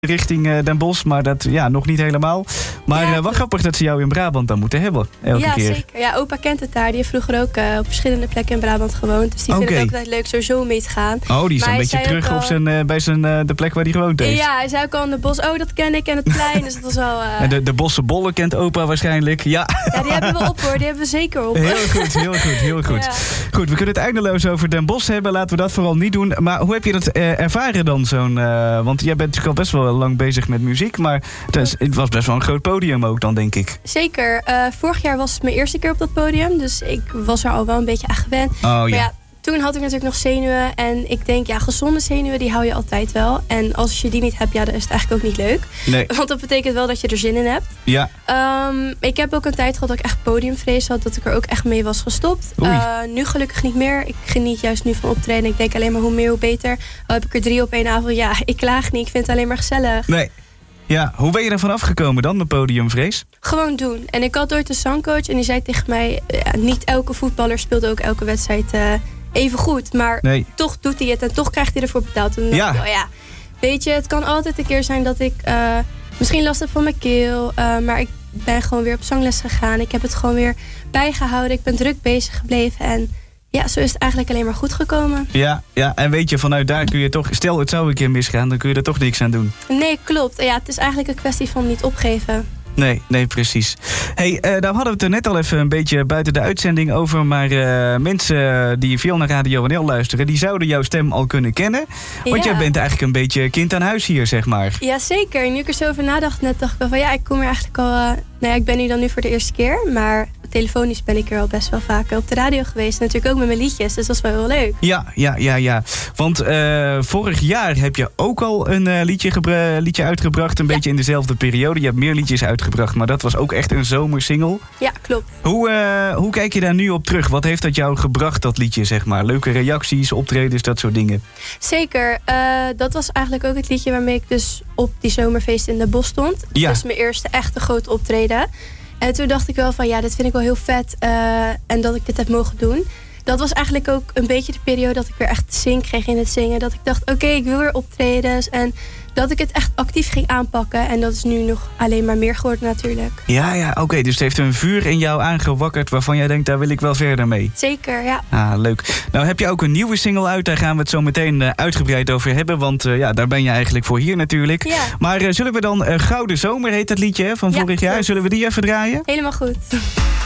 richting Den Bosch, maar dat nog niet helemaal. Maar wel grappig dat ze jou in Brabant dan moeten hebben, elke keer. Ja, zeker. Ja, opa kent het daar. Die heeft vroeger ook op verschillende plekken in Brabant gewoond. Dus die vindt het ook altijd leuk sowieso mee te gaan. Oh, die is een beetje terug op de plek waar hij gewoond heeft. Ja, hij zei ook al in de bos, dat ken ik en het plein. Dus dat was wel... En de Bosse bollen kent opa waarschijnlijk, ja. Ja, die hebben we op hoor, die hebben we zeker op. Heel goed. Ja. Goed, we kunnen het eindeloos over Den Bosch hebben. Laten we dat vooral niet doen. Maar hoe heb je dat ervaren dan, want jij bent natuurlijk al best wel lang bezig met muziek, maar het was best wel een groot podium ook dan, denk ik. Zeker. Vorig jaar was het mijn eerste keer op dat podium, dus ik was er al wel een beetje aan gewend. Maar ja, toen had ik natuurlijk nog zenuwen en ik denk, gezonde zenuwen die hou je altijd wel. En als je die niet hebt, dan is het eigenlijk ook niet leuk. Nee. Want dat betekent wel dat je er zin in hebt. Ja. Ik heb ook een tijd gehad dat ik echt podiumvrees had, dat ik er ook echt mee was gestopt. Nu gelukkig niet meer. Ik geniet juist nu van optreden. Ik denk alleen maar hoe meer, hoe beter. Al heb ik er 3 op één avond. Ja, ik klaag niet. Ik vind het alleen maar gezellig. Nee. Ja, hoe ben je ervan afgekomen dan, met podiumvrees? Gewoon doen. En ik had ooit een zangcoach en die zei tegen mij, niet elke voetballer speelt ook elke wedstrijd even goed. Maar toch doet hij het en toch krijgt hij ervoor betaald. En dan dacht ik, weet je, het kan altijd een keer zijn dat ik misschien last heb van mijn keel. Maar ik ben gewoon weer op zangles gegaan. Ik heb het gewoon weer bijgehouden. Ik ben druk bezig gebleven en ja, zo is het eigenlijk alleen maar goed gekomen. Ja, en weet je, vanuit daar kun je toch, stel het zou een keer misgaan, dan kun je er toch niks aan doen. Nee, klopt. Ja, het is eigenlijk een kwestie van niet opgeven. Nee, precies. Hey, daar hadden we het er net al even een beetje buiten de uitzending over. Maar mensen die veel naar Radio NL luisteren, die zouden jouw stem al kunnen kennen. Want jij bent eigenlijk een beetje kind aan huis hier, zeg maar. Ja, zeker. Nu ik er zo over nadacht, dacht ik wel van ik kom er eigenlijk al... ik ben hier dan nu voor de eerste keer, maar telefonisch ben ik er al best wel vaak op de radio geweest. Natuurlijk ook met mijn liedjes, dus dat is wel heel leuk. Ja. Want vorig jaar heb je ook al een liedje uitgebracht, een beetje in dezelfde periode. Je hebt meer liedjes uitgebracht, maar dat was ook echt een zomersingle. Ja, klopt. Hoe kijk je daar nu op terug? Wat heeft dat jou gebracht, dat liedje, zeg maar? Leuke reacties, optredens, dat soort dingen? Zeker. Dat was eigenlijk ook het liedje waarmee ik dus op die zomerfeest in Den Bosch stond. Ja. Dus mijn eerste echte grote optreden. En toen dacht ik wel van dit vind ik wel heel vet en dat ik dit heb mogen doen. Dat was eigenlijk ook een beetje de periode dat ik weer echt zin kreeg in het zingen. Dat ik dacht, oké, ik wil weer optredens. En dat ik het echt actief ging aanpakken. En dat is nu nog alleen maar meer geworden natuurlijk. Ja, oké. Dus het heeft een vuur in jou aangewakkerd waarvan jij denkt, daar wil ik wel verder mee. Zeker, ja. Leuk. Nou heb je ook een nieuwe single uit. Daar gaan we het zo meteen uitgebreid over hebben. Want daar ben je eigenlijk voor hier natuurlijk. Ja. Maar zullen we dan Gouden Zomer, heet dat liedje van vorig jaar. Zullen we die even draaien? Helemaal goed.